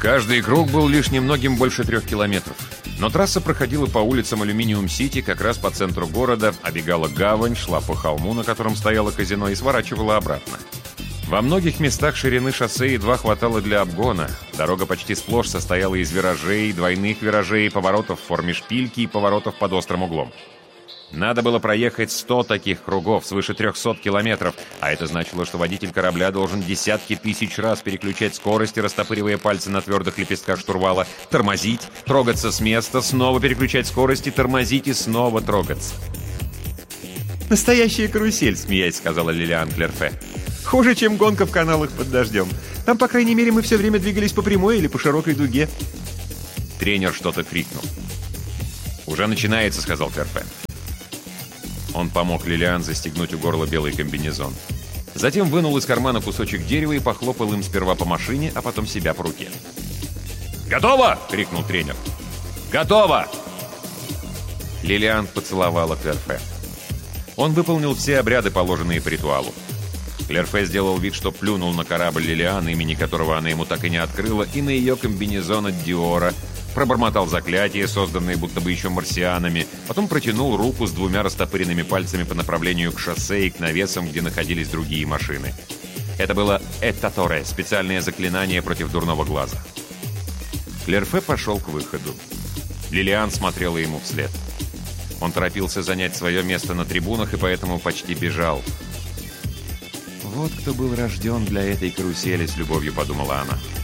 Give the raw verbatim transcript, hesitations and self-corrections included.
Каждый круг был лишь немногим больше трех километров. Но трасса проходила по улицам Алюминиум-Сити, как раз по центру города, обегала гавань, шла по холму, на котором стояло казино, и сворачивала обратно. Во многих местах ширины шоссе едва хватало для обгона. Дорога почти сплошь состояла из виражей, двойных виражей, поворотов в форме шпильки и поворотов под острым углом. Надо было проехать сто таких кругов, свыше трехсот километров, а это значило, что водитель корабля должен десятки тысяч раз переключать скорости, растопыривая пальцы на твердых лепестках штурвала, тормозить, трогаться с места, снова переключать скорости, тормозить и снова трогаться. «Настоящая карусель», — смеясь сказала Лилиан Клерфе. «Хуже, чем гонка в каналах под дождем. Там, по крайней мере, мы все время двигались по прямой или по широкой дуге». Тренер что-то крикнул. «Уже начинается», — сказал Клерфе. Он помог Лилиан застегнуть у горла белый комбинезон. Затем вынул из кармана кусочек дерева и похлопал им сперва по машине, а потом себя по руке. «Готово!» — крикнул тренер. «Готово!» Лилиан поцеловала Клерфе. Он выполнил все обряды, положенные по ритуалу. Клерфе сделал вид, что плюнул на корабль Лилиан, имени которого она ему так и не открыла, и на ее комбинезон от Диора, пробормотал заклятие, созданное будто бы еще марсианами, потом протянул руку с двумя растопыренными пальцами по направлению к шоссе и к навесам, где находились другие машины. Это было «Эттаторе» — специальное заклинание против дурного глаза. Клерфе пошел к выходу. Лилиан смотрела ему вслед. Он торопился занять свое место на трибунах и поэтому почти бежал. «Вот кто был рожден для этой карусели», — с любовью подумала она.